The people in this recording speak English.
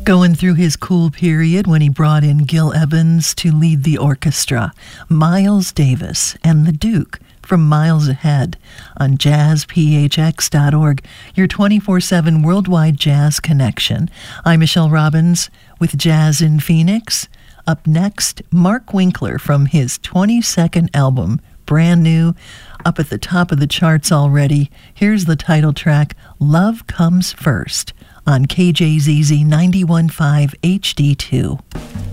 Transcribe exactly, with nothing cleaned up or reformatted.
Going through his cool period when he brought in Gil Evans to lead the orchestra, Miles Davis and the Duke from Miles Ahead on jazz p h x dot org, your twenty-four seven worldwide jazz connection. I'm Michelle Robbins with Jazz in Phoenix. Up next, Mark Winkler from his twenty-second album, brand new, up at the top of the charts already. Here's the title track, Love Comes First, on K J Z Z ninety-one point five H D two.